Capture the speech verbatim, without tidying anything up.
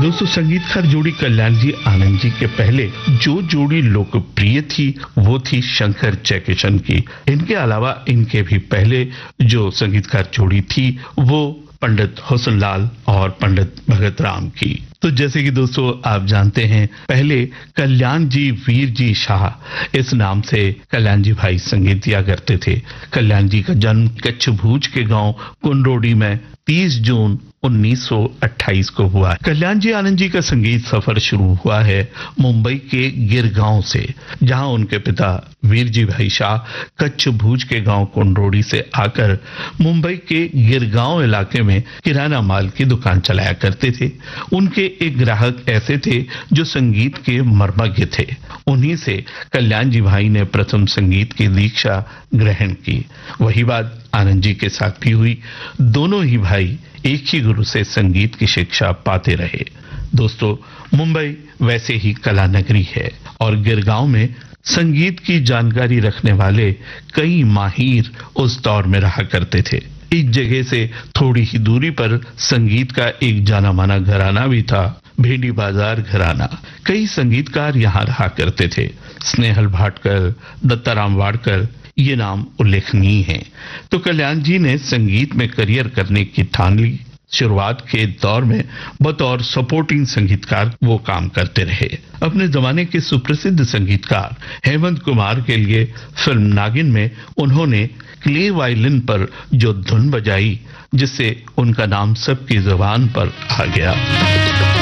दोस्तों, संगीतकार जोड़ी कल्याण जी आनंद जी के पहले जो जोड़ी लोकप्रिय थी वो थी शंकर जयकिशन की। इनके अलावा इनके भी पहले जो संगीतकार जोड़ी थी वो पंडित हुस्नलाल और पंडित भगत राम की। तो जैसे कि दोस्तों आप जानते हैं, पहले कल्याण जी वीर जी शाह इस नाम से कल्याण जी भाई संगीत दिया करते थे। कल्याण जी का जन्म कच्छ भूज के गांव कुंडरोडी में तीस जून उन्नीस सौ अट्ठाईस को हुआ। कल्याण जी आनंद जी का संगीत सफर शुरू हुआ है मुंबई के गिरगांव से, जहां उनके पिता वीर जी भाई शाह कच्छ भूज के गांव कुंडरोडी से आकर मुंबई के गिरगांव इलाके में किराना माल की दुकान चलाया करते थे। उनके एक ग्राहक ऐसे थे जो संगीत के मर्मज्ञ थे। उन्हीं से कल्याण जी भाई ने प्रथम संगीत की दीक्षा ग्रहण की। वही बात आनंद जी के साथ भी हुई। दोनों ही भाई एक ही गुरु से संगीत की शिक्षा पाते रहे। दोस्तों, मुंबई वैसे ही कला नगरी है और गिरगांव में संगीत की जानकारी रखने वाले कई माहिर उस दौर में रहा करते थे। इस जगह से थोड़ी ही दूरी पर संगीत का एक जाना माना घराना भी था, भेंडी बाजार घराना। कई संगीतकार यहाँ रहा करते थे। स्नेहल भाटकर, दत्ताराम वाडकर, ये नाम उल्लेखनीय हैं। तो कल्याण जी ने संगीत में करियर करने की ठान ली। शुरुआत के दौर में बतौर सपोर्टिंग संगीतकार वो काम करते रहे। अपने जमाने के सुप्रसिद्ध संगीतकार हेमंत कुमार के लिए फिल्म नागिन में उन्होंने क्ले वायलिन पर जो धुन बजाई, जिससे उनका नाम सबकी जुबान पर आ गया।